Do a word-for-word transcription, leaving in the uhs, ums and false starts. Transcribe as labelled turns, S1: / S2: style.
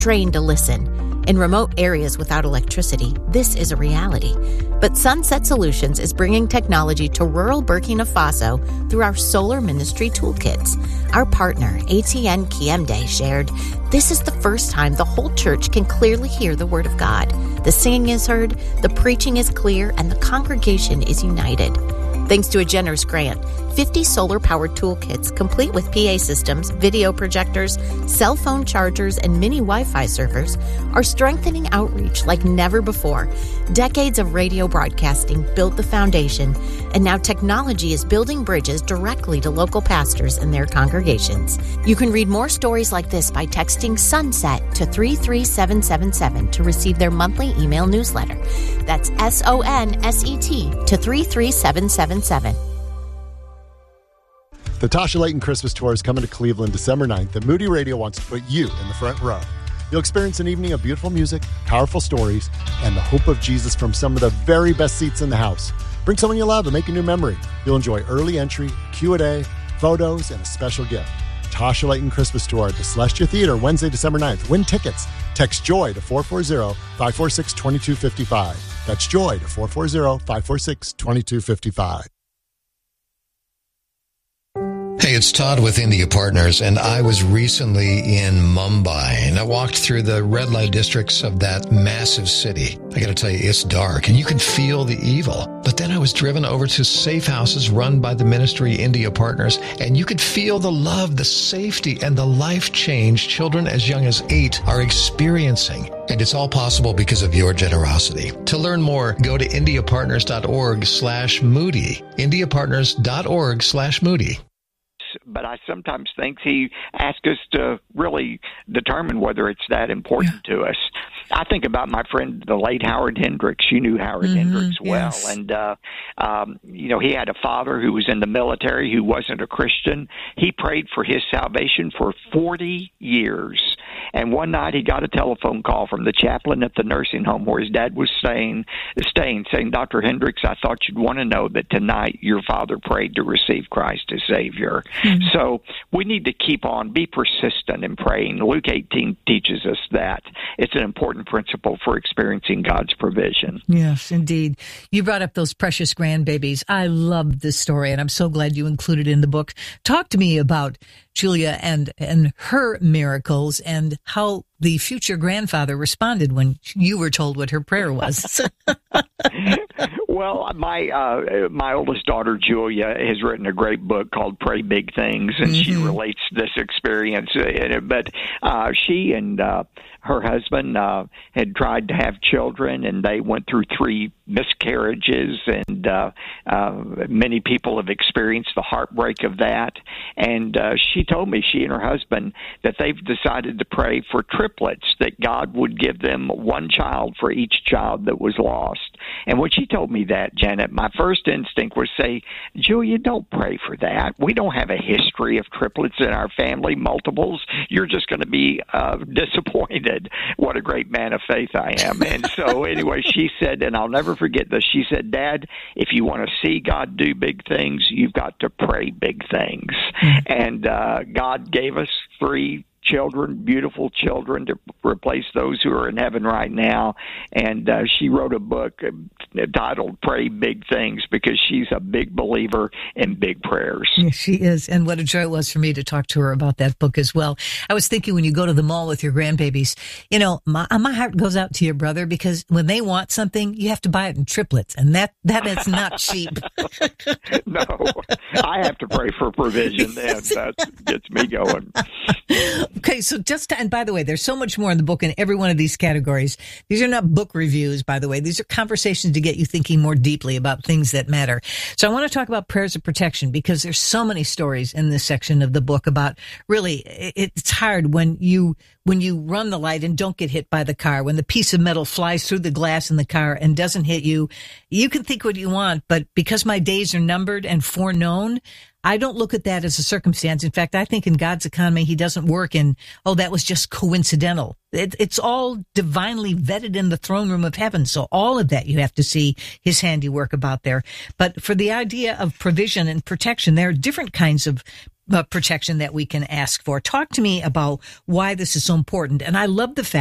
S1: trained to listen. In remote areas without electricity, this is a reality. But Sunset Solutions is bringing technology to rural Burkina Faso through our Solar Ministry Toolkits. Our partner, A T N Kiemde, shared, "This is the first time the whole church can clearly hear the word of God. The singing is heard, the preaching is clear, and the congregation is united." Thanks to a generous grant, fifty solar-powered toolkits, complete with P A systems, video projectors, cell phone chargers, and mini Wi-Fi servers, are strengthening outreach like never before. Decades of radio broadcasting built the foundation, and now technology is building bridges directly to local pastors and their congregations. You can read more stories like this by texting SUNSET to three three seven seven seven to receive their monthly email newsletter. That's S O N S E T to three three seven seven seven.
S2: The Tasha Layton Christmas Tour is coming to Cleveland December ninth, and Moody Radio wants to put you in the front row. You'll experience an evening of beautiful music, powerful stories, and the hope of Jesus from some of the very best seats in the house. Bring someone you love and make a new memory. You'll enjoy early entry, Q and A, photos, and a special gift. Tasha Layton Christmas Tour at the Celestia Theater, Wednesday, December ninth. Win tickets. Text JOY to four four zero, five four six, two two five five. That's JOY to four four zero, five four six, two two five five.
S3: Hey, it's Todd with India Partners, and I was recently in Mumbai, and I walked through the red light districts of that massive city. I got to tell you, it's dark, and you can feel the evil. But then I was driven over to safe houses run by the ministry India Partners, and you could feel the love, the safety, and the life change children as young as eight are experiencing. And it's all possible because of your generosity. To learn more, go to indiapartners.org slash Moody. indiapartners.org slash Moody.
S4: But I sometimes think he asks us to really determine whether it's that important yeah. to us. I think about my friend, the late Howard Hendricks. You knew Howard mm-hmm, Hendricks well.
S5: Yes.
S4: And, uh, um, you know, he had a father who was in the military who wasn't a Christian. He prayed for his salvation for forty years. And one night he got a telephone call from the chaplain at the nursing home where his dad was staying, staying saying, "Doctor Hendricks, I thought you'd want to know that tonight your father prayed to receive Christ as Savior." Mm-hmm. So we need to keep on, be persistent in praying. Luke eighteen teaches us that. It's an important principle for experiencing God's provision.
S5: Yes, indeed. You brought up those precious grandbabies. I love this story, and I'm so glad you included it in the book. Talk to me about Julia and, and her miracles and how the future grandfather responded when you were told what her prayer was.
S4: Well, my uh, my oldest daughter, Julia, has written a great book called Pray Big Things, and mm-hmm. she relates this experience in it. But uh, she and uh, her husband uh, had tried to have children, and they went through three miscarriages, and uh, uh, many people have experienced the heartbreak of that. And uh, she told me, she and her husband, that they've decided to pray for triplets, that God would give them one child for each child that was lost. And when she told me that, Janet, my first instinct was say, "Julia, don't pray for that. We don't have a history of triplets in our family, multiples. You're just going to be uh, disappointed." What a great man of faith I am. And so anyway, she said, and I'll never forget this, she said, "Dad, if you want to see God do big things, you've got to pray big things." Mm-hmm. And uh, God gave us three children, beautiful children, to replace those who are in heaven right now. And uh, she wrote a book titled Pray Big Things because she's a big believer in big prayers.
S5: Yes, she is. And what a joy it was for me to talk to her about that book as well. I was thinking, when you go to the mall with your grandbabies, you know, my, my heart goes out to your brother, because when they want something, you have to buy it in triplets. And that, that is not cheap.
S4: No, I have to pray for provision. That, that gets me going.
S5: Okay, so just to, and by the way, there's so much more in the book in every one of these categories. These are not book reviews, by the way. These are conversations to get you thinking more deeply about things that matter. So I want to talk about prayers of protection, because there's so many stories in this section of the book about, really, it's hard when you when you run the light and don't get hit by the car, when the piece of metal flies through the glass in the car and doesn't hit you. You can think what you want, but because my days are numbered and foreknown, I don't look at that as a circumstance. In fact, I think in God's economy, he doesn't work in, oh, that was just coincidental. It, it's all divinely vetted in the throne room of heaven. So all of that you have to see his handiwork about there. But for the idea of provision and protection, there are different kinds of uh, protection that we can ask for. Talk to me about why this is so important. And I love the fact